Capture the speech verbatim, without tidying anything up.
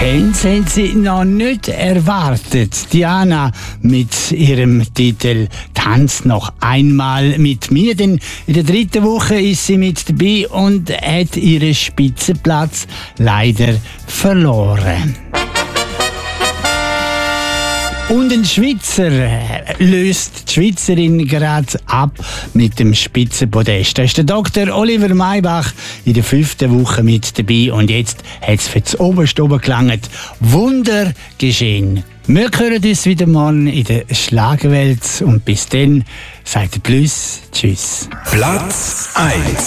Fans haben sie noch nicht erwartet. Diana mit ihrem Titel «Tanz noch einmal mit mir». Denn in der dritten Woche ist sie mit dabei und hat ihren Spitzenplatz leider verloren. Und ein Schweizer löst die Schweizerin gerade ab mit dem Spitzenpodest. Da ist der Doktor Oliver Maybach in der fünften Woche mit dabei und jetzt hat es für das Oberste oben gelangt. Wunder geschehen. Wir hören uns wieder morgen in der Schlagerwelt und bis dann sagt Plus, tschüss. Platz eins.